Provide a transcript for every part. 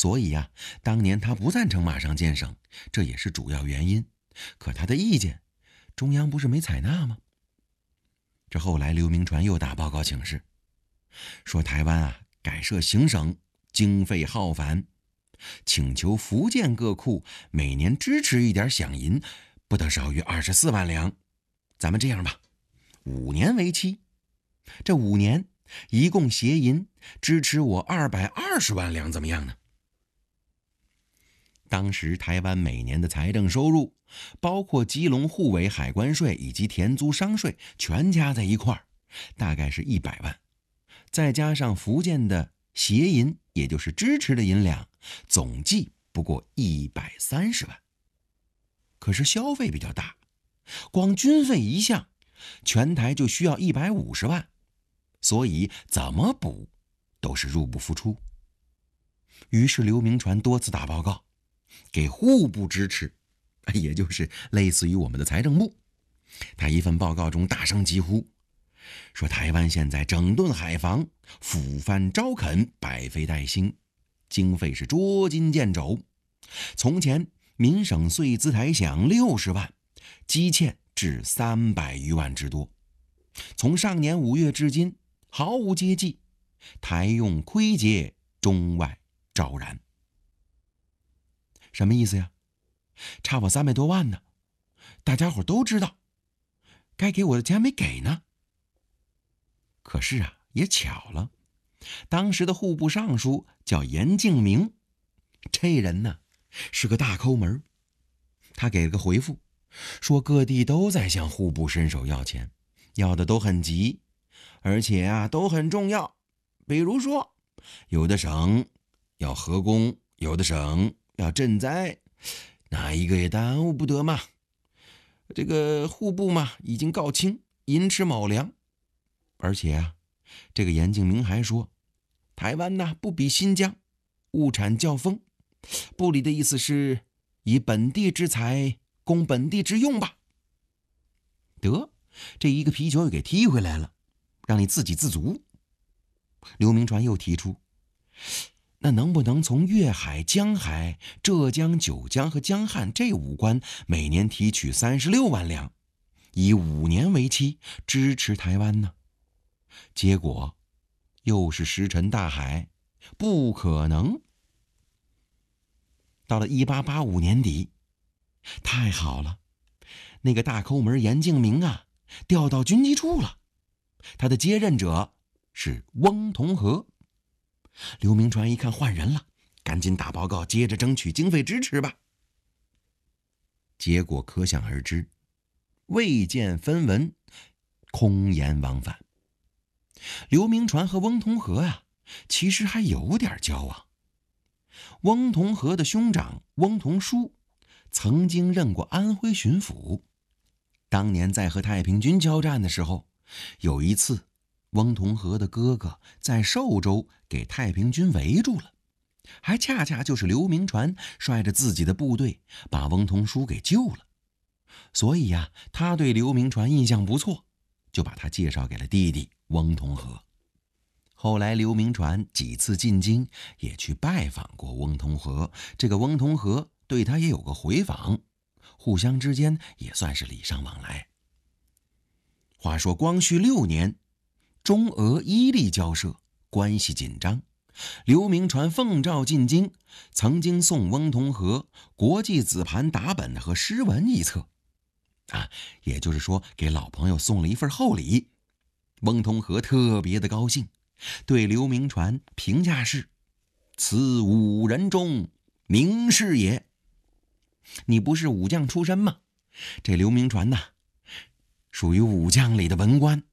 所以呀，当年他不赞成马上建省，这也是主要原因。可他的意见，中央不是没采纳吗？这后来刘铭传又打报告请示，说台湾啊改设行省，经费浩繁，请求福建各库每年支持一点饷银，不得少于24万两。咱们这样吧，5年为期，这5年一共协银支持我220万两，怎么样呢？当时台湾每年的财政收入，包括基隆护卫海关税以及田租商税全加在一块儿，大概是100万，再加上福建的协银，也就是支持的银两，总计不过130万。可是消费比较大，光军费一项，全台就需要150万，所以怎么补都是入不敷出。于是刘铭传多次打报告给户部支持，也就是类似于我们的财政部。他一份报告中大声疾呼，说台湾现在整顿海防，抚番招垦，百废待兴，经费是捉襟见肘。从前民省岁资台饷60万，积欠至300余万之多。从上年5月至今，毫无接济，台用亏竭，中外昭然。什么意思呀？差我300多万呢，大家伙都知道，该给我的钱没给呢。可是啊，也巧了，当时的户部尚书叫严敬明，这人呢是个大抠门。他给了个回复，说各地都在向户部伸手要钱，要的都很急，而且啊都很重要。比如说，有的省要河工，有的省要赈灾，哪一个也耽误不得嘛。这个户部嘛已经告清，寅吃卯粮。而且啊，这个严敬明还说，台湾呢不比新疆，物产较丰，部里的意思是以本地之财供本地之用吧。得，这一个皮球又给踢回来了，让你自给自足。刘铭传又提出，那能不能从粤海、江海、浙江、九江和江汉这5关每年提取36万两，以5年为期支持台湾呢？结果又是石沉大海，不可能。到了1885年底，太好了，那个大抠门严敬明啊调到军机处了，他的接任者是翁同龢。刘铭传一看换人了，赶紧打报告，接着争取经费支持吧。结果可想而知，未见分文，空言往返。刘铭传和翁同龢啊，其实还有点交往。翁同龢的兄长翁同书曾经任过安徽巡抚，当年在和太平军交战的时候，有一次翁同龢的哥哥在寿州给太平军围住了，还恰恰就是刘铭传率着自己的部队把翁同书给救了。所以呀，他对刘铭传印象不错，就把他介绍给了弟弟翁同龢。后来刘铭传几次进京，也去拜访过翁同龢，这个翁同龢对他也有个回访，互相之间也算是礼尚往来。话说光绪6年，中俄伊利交涉，关系紧张。刘铭传奉诏进京，曾经送翁同龢国际紫盘打本和诗文一册，也就是说给老朋友送了一份厚礼。翁同龢特别的高兴，对刘铭传评价是：此武人中名士也。你不是武将出身吗？这刘铭传呐，属于武将里的文官。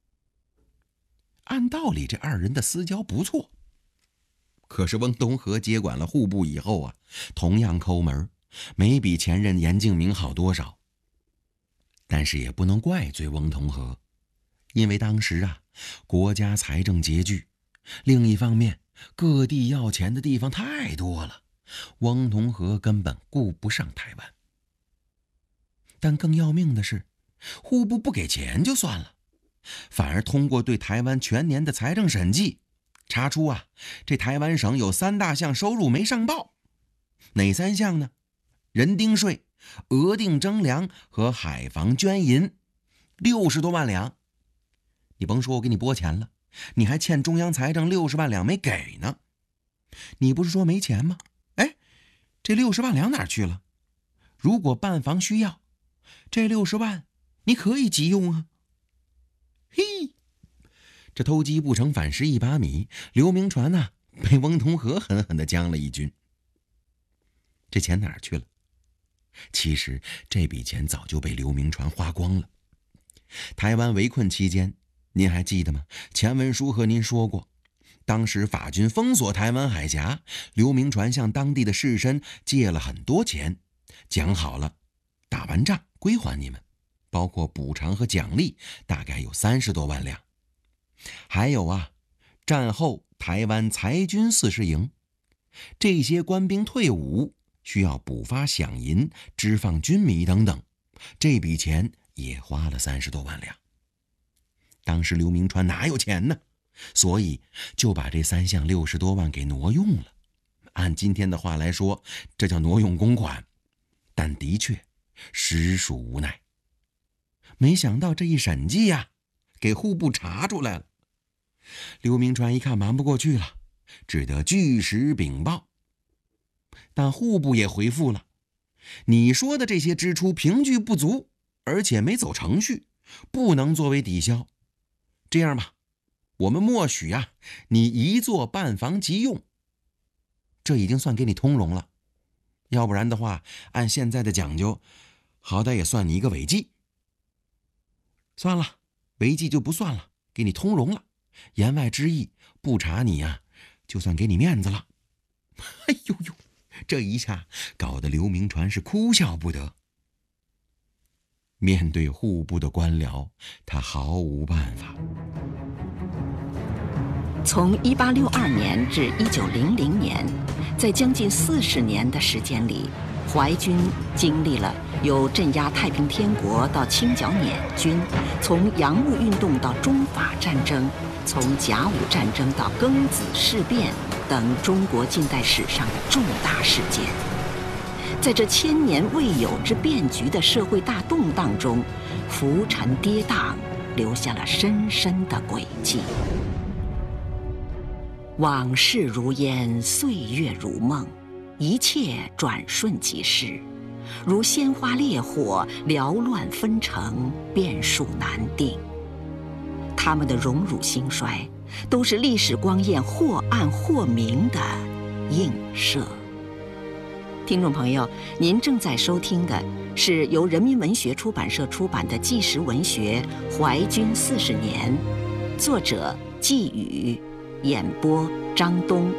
按道理这2人的私交不错，可是翁同龢接管了户部以后啊，同样抠门，没比前任严敬明好多少。但是也不能怪罪翁同龢，因为当时啊国家财政拮据，另一方面各地要钱的地方太多了，翁同龢根本顾不上台湾。但更要命的是，户部不给钱就算了，反而通过对台湾全年的财政审计， 查出啊，这台湾省有3大项收入没上报。哪3项呢？人丁税、额定征粮和海防捐银，60多万两。你甭说我给你拨钱了，你还欠中央财政60万两没给呢。你不是说没钱吗？哎，这60万两哪去了？如果办防需要，这60万你可以急用啊。嘿，这偷鸡不成反蚀一把米，刘铭传啊被翁同龢狠狠地将了一军。这钱哪去了？其实这笔钱早就被刘铭传花光了。台湾围困期间，您还记得吗？前文书和您说过，当时法军封锁台湾海峡，刘铭传向当地的士绅借了很多钱，讲好了打完仗归还你们，包括补偿和奖励，大概有30多万两。还有啊，战后台湾裁军40营，这些官兵退伍需要补发饷银、支放军米等等，这笔钱也花了30多万两。当时刘铭传哪有钱呢？所以就把这3项60多万给挪用了。按今天的话来说，这叫挪用公款，但的确实属无奈。没想到这一审计呀，给户部查出来了。刘铭传一看瞒不过去了，只得据实禀报。但户部也回复了，你说的这些支出凭据不足，而且没走程序，不能作为抵销。这样吧，我们默许啊，你一做办防急用，这已经算给你通融了。要不然的话，按现在的讲究，好歹也算你一个违纪。算了，违纪就不算了，给你通融了。言外之意，不查你啊，就算给你面子了。哎呦呦，这一下搞得刘铭传是哭笑不得。面对户部的官僚，他毫无办法。 从1862年至1900年，在将近40年的时间里，淮军经历了由镇压太平天国到清剿捻军，从洋务运动到中法战争，从甲午战争到庚子事变等中国近代史上的重大事件。在这1000年未有之变局的社会大动荡中，浮沉跌宕，留下了深深的轨迹。往事如烟，岁月如梦，一切转瞬即逝，如鲜花烈火，缭乱纷呈，变数难定。他们的荣辱兴衰，都是历史光焰或暗或明的映射。听众朋友，您正在收听的是由人民文学出版社出版的纪实文学《淮军40年》，作者季宇，演播张东。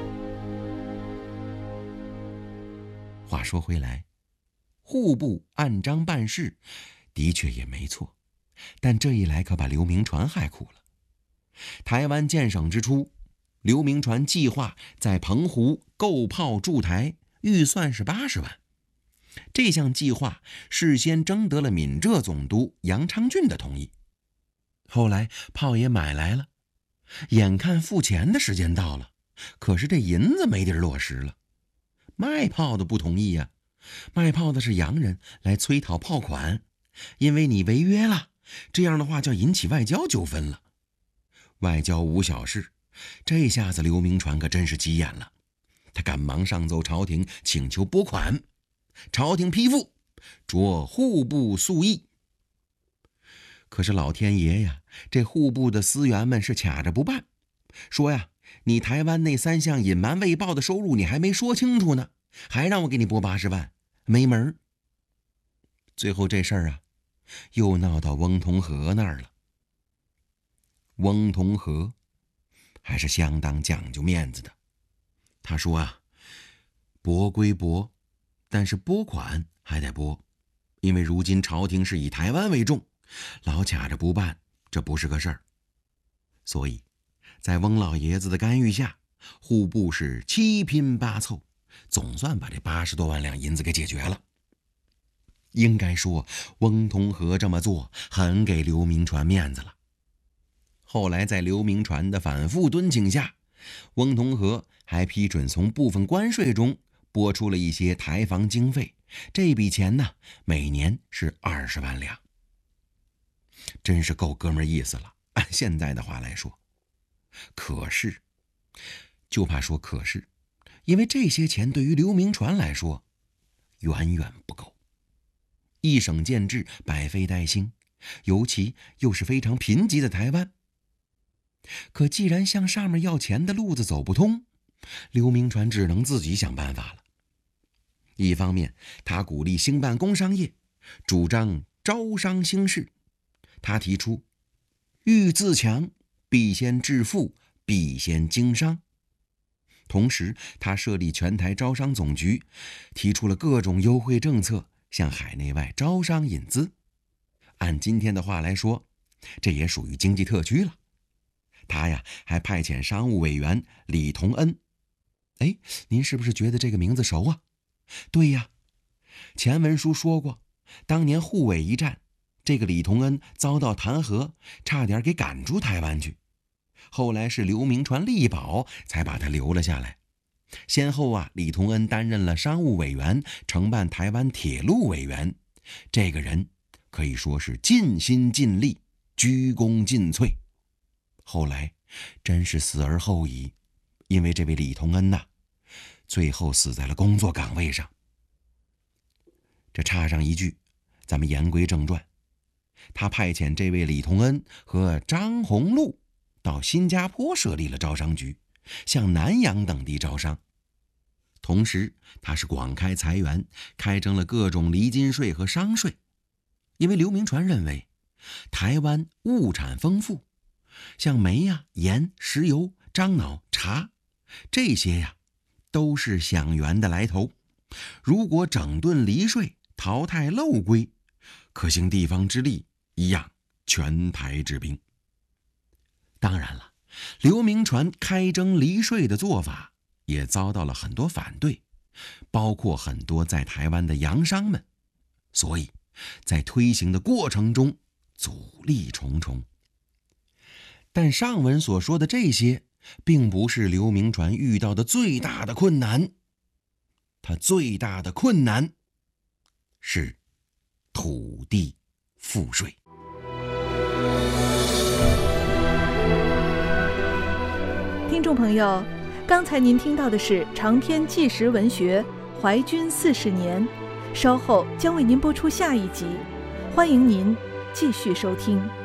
话说回来，户部按章办事的确也没错，但这一来可把刘铭传害苦了。台湾建省之初，刘铭传计划在澎湖购炮筑台，预算是80万。这项计划事先征得了闽浙总督杨昌俊的同意。后来炮也买来了，眼看付钱的时间到了，可是这银子没地儿落实了。卖炮的不同意呀，卖炮的是洋人来催讨炮款，因为你违约了，这样的话就引起外交纠纷了。外交无小事，这下子刘铭传可真是急眼了。他赶忙上奏朝廷，请求拨款。朝廷批复，着户部诉议。可是老天爷呀，这户部的司员们是卡着不办，说呀，你台湾那3项隐瞒未报的收入你还没说清楚呢，还让我给你拨80万，没门。最后这事儿啊，又闹到翁同龢那儿了。翁同龢还是相当讲究面子的，他说啊，拨归拨，但是拨款还得拨，因为如今朝廷是以台湾为重，老卡着不办，这不是个事儿。所以在翁老爷子的干预下，户部是七拼八凑，总算把这80多万两银子给解决了。应该说翁同龢这么做很给刘铭传面子了。后来在刘铭传的反复敦请下， 翁同龢还批准从部分关税中拨出了一些台防经费，这笔钱呢，每年是20万两。真是够哥们儿意思了，按现在的话来说。可是，就怕说可是，因为这些钱对于刘铭传来说远远不够。一省建制，百废待兴，尤其又是非常贫瘠的台湾。可既然向上面要钱的路子走不通，刘铭传只能自己想办法了。一方面，他鼓励兴办工商业，主张招商兴市。他提出欲自强，必先致富，必先经商。同时，他设立全台招商总局，提出了各种优惠政策，向海内外招商引资。按今天的话来说，这也属于经济特区了。他呀，还派遣商务委员李同恩。哎，您是不是觉得这个名字熟啊？对呀，前文书说过，当年沪伪一战，这个李同恩遭到弹劾，差点给赶出台湾去。后来是刘铭传力保，才把他留了下来。先后啊，李同恩担任了商务委员，承办台湾铁路委员。这个人可以说是尽心尽力，鞠躬尽瘁。后来真是死而后已，因为这位李同恩呐，最后死在了工作岗位上。这插上一句，咱们言归正传。他派遣这位李同恩和张宏禄到新加坡设立了招商局，向南洋等地招商。同时，他是广开财源，开征了各种厘金税和商税。因为刘铭传认为，台湾物产丰富，像煤呀、盐、石油、樟脑、茶，这些呀，都是饷源的来头。如果整顿离税，淘汰漏规，可行地方之力一样全台之兵。当然了，刘铭传开征离税的做法也遭到了很多反对，包括很多在台湾的洋商们，所以在推行的过程中阻力重重。但上文所说的这些并不是刘铭传遇到的最大的困难，他最大的困难是土地赋税。 听众朋友，刚才您听到的是长篇纪实文学《淮军40年》，稍后将为您播出下一集，欢迎您继续收听。